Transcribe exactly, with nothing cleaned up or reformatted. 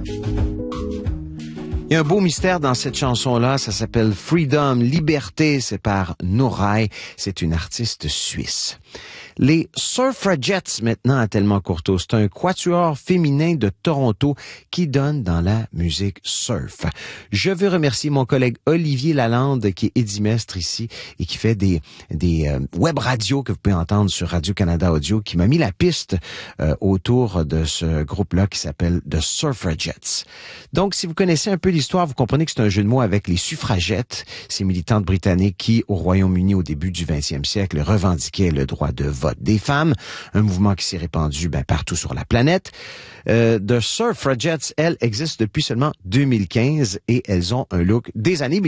Il y a un beau mystère dans cette chanson-là, ça s'appelle Freedom, Liberté, c'est par Nouraï, c'est une artiste suisse. Les Surfragettes, maintenant à Tellement Courteau, c'est un quatuor féminin de Toronto qui donne dans la musique surf. Je veux remercier mon collègue Olivier Lalande qui est édimestre ici et qui fait des des euh, web radios que vous pouvez entendre sur Radio-Canada Audio, qui m'a mis la piste euh, autour de ce groupe-là qui s'appelle The Surfragettes. Donc, si vous connaissez un peu l'histoire, vous comprenez que c'est un jeu de mots avec les suffragettes, ces militantes britanniques qui, au Royaume-Uni au début du vingtième siècle, revendiquaient le droit de vote des femmes, un mouvement qui s'est répandu ben, partout sur la planète. Euh, The Surfragettes, elles, existent depuis seulement deux mille quinze et elles ont un look des années